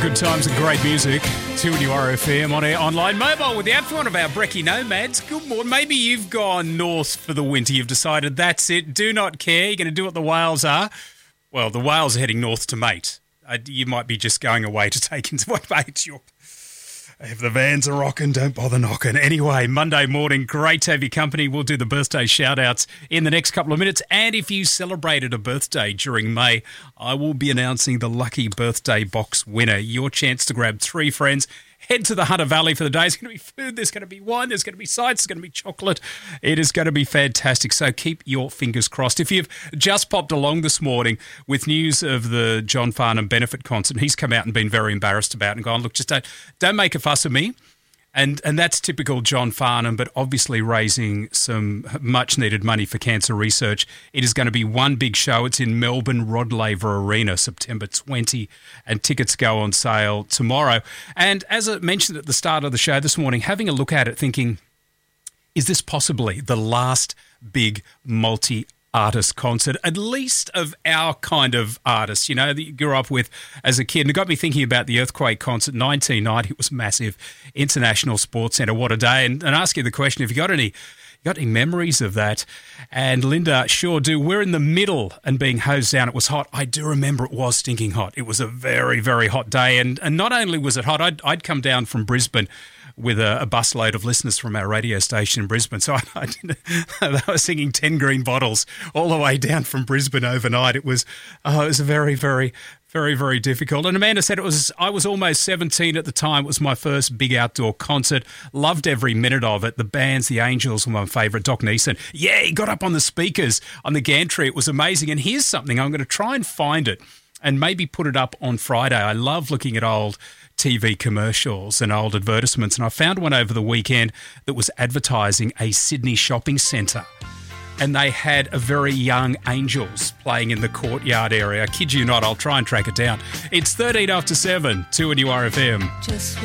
Good times and great music. 2NURFM on air, online, mobile with the app for one of our brekkie nomads. Good morning. Maybe you've gone north for the winter. You've decided that's it. Do not care. You're going to do what the whales are. Well, the whales are heading north to mate. You might be just going away to take into what mate you're... If the vans are rocking, don't bother knocking. Anyway, Monday morning, great to have your company. We'll do the birthday shout-outs in the next couple of minutes. And if you celebrated a birthday during May, I will be announcing the lucky birthday box winner. Your chance to grab 3 friends. Head to the Hunter Valley for the day. There's going to be food, there's going to be wine, there's going to be sights, there's going to be chocolate. It is going to be fantastic. So keep your fingers crossed. If you've just popped along this morning with news of the John Farnham benefit concert, he's come out and been very embarrassed about it and gone, look, just don't make a fuss of me. And that's typical John Farnham, but obviously raising some much-needed money for cancer research. It is going to be one big show. It's in Melbourne Rod Laver Arena, September 20, and tickets go on sale tomorrow. And as I mentioned at the start of the show this morning, having a look at it thinking, is this possibly the last big multi-artist concert, at least of our kind of artists, you know, that you grew up with as a kid? And it got me thinking about the Earthquake concert, 1990. It was massive. International Sports Centre, what a day. And ask you the question, have you got any memories of that? And Linda, sure do. We're in the middle and being hosed down. It was hot. I do remember it was stinking hot. It was a very, very hot day. And not only was it hot, I'd come down from Brisbane with a busload of listeners from our radio station in Brisbane. So they were singing 10 Green Bottles all the way down from Brisbane overnight. It was a very, very, very, very difficult. And Amanda said I was almost 17 at the time. It was my first big outdoor concert. Loved every minute of it. The bands, the Angels were my favourite. Doc Neeson. Yeah, he got up on the speakers on the gantry. It was amazing. And here's something. I'm going to try and find it and maybe put it up on Friday. I love looking at old TV commercials and old advertisements, and I found one over the weekend that was advertising a Sydney shopping centre, and they had a very young Angels playing in the courtyard area. I kid you not, I'll try and track it down. It's 13 after 7, 2NURFM.